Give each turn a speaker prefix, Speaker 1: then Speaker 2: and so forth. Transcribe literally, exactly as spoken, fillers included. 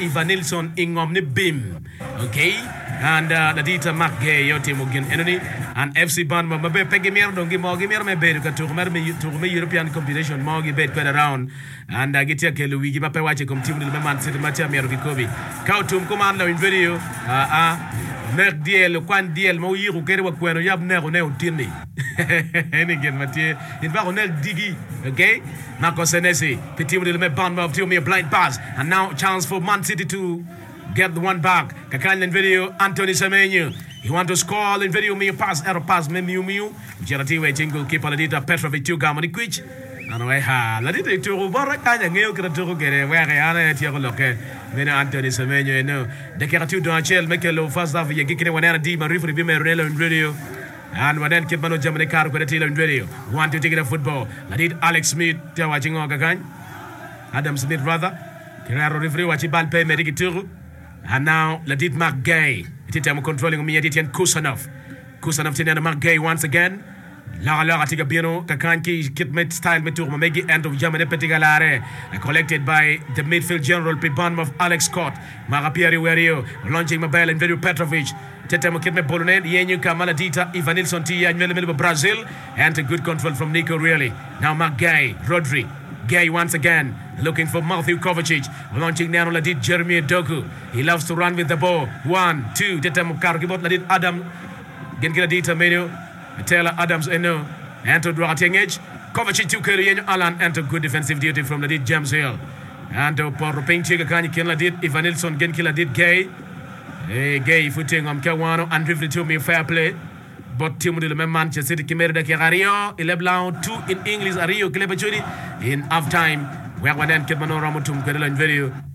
Speaker 1: Ivanilson ingom ni bim. Okay? And uh, Ladita Mackay yote mugin enoni and F C Bournemouth mabe pegi mer dongi mogi mer me bedu ka tourmer me tourmer European competition mogi bet quite around and uh, gitia ke luigi mape wache kom team ni Man City macha mer kikobi kautum komanda in video ah uh, uh, nek diel kwan diel mo yiru kere wa kweno yab nego ne utini eni gen matie in va onel digi okay Marco Senesi team ni me Bournemouth to me a blind pass and now chance for Man City to get the one back. Kakanya in video, Anthony Semenyo. He want to score in video, me pass, error pass, me miu miu. Jarati we jingle keep Ladita Petrovic to Gamani Quich. And we ha Ladita to Barakanya, New Kratu get where I am Tiagoloke. Then Anthony Semenyo, no. The Karatu Donchel, make a low fast off your Gikini one and D, my referee Bimerello in video. And when then keep Mano Germany car with a tailor in video. Want to take it a football. Ladit Alex Smith, watching Ogagan. Adam Smith, rather. Keraro referee watching Balpe Medikituru. And now, Ladit Mackay. It is controlling me, Etienne Kusanov. Kusanov Tiana Mackay once again. Lara Lara Tigabiano, Kakanki, Kitmet style Metur, Mamegi, end of Germany Petigalare. Collected by the midfield general, Piban of Alex Scott. Marapieri Werio, launching Mabel and Veru Petrovic. Tetemo Kitmet Bolonet, Yenu Kamaladita, Ivanilson Tia, and Middle Brazil. And a good control from Nico really. Now Mackay, Rodri. Gay once again, looking for Matthew Kovacic, launching now Ladit Jeremy Doku. He loves to run with the ball. One, two, Tetem Karkibot, Ladit Adam, Gengiladita Menu, Taylor Adams Eno, and to Duatengage. Kovacic to Korean Alan, and to good defensive duty from Ladit James Hill. And to Porroping Chigakani Kiladit, Ivanilson Genkiladit Gay. Hey, Gay footing on Kawano, and briefly to me fair play. But Team de Manchester City Kimere de Kerario, eleven two in English, Ario Kilebachuri in half time. We have one end Kidmano Ramutum Kedela in video.